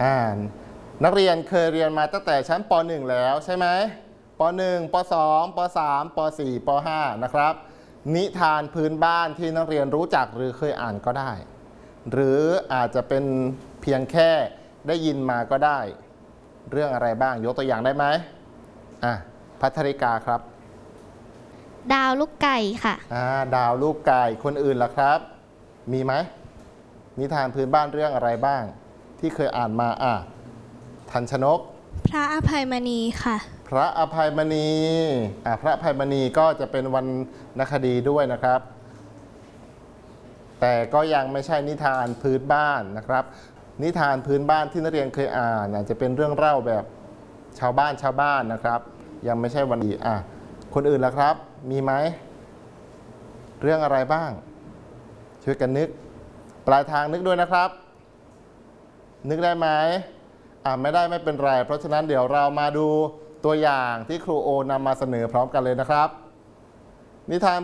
นักเรียนเคยเรียนมาตั้งแต่ชั้นป .1 แล้วใช่ไหมป .1 ป .2 ป .3 ป .4 ป .5 นะครับนิทานพื้นบ้านที่นักเรียนรู้จักหรือเคยอ่านก็ได้หรืออาจจะเป็นเพียงแค่ได้ยินมาก็ได้เรื่องอะไรบ้างยกตัวอย่างได้ไหมภัทริกาครับดาวลูกไก่ค่ะดาวลูกไก่คนอื่นล่ะครับมีไหมนิทานพื้นบ้านเรื่องอะไรบ้างที่เคยอ่านมาทันชนกพระอภัยมณีค่ะพระอภัยมณีพระอภัยมณีก็จะเป็นวรรณคดีด้วยนะครับแต่ก็ยังไม่ใช่นิทานพื้นบ้านนะครับนิทานพื้นบ้านที่นักเรียนเคยอ่านอาจจะเป็นเรื่องเล่าแบบชาวบ้านนะครับยังไม่ใช่วรรณคดีคนอื่นล่ะครับมีไหมเรื่องอะไรบ้างช่วยกันนึกปลายทางนึกด้วยนะครับนึกได้ไหมไม่ได้ไม่เป็นไรเพราะฉะนั้นเดี๋ยวเรามาดูตัวอย่างที่ครูโอนำมาเสนอพร้อมกันเลยนะครับนิทาน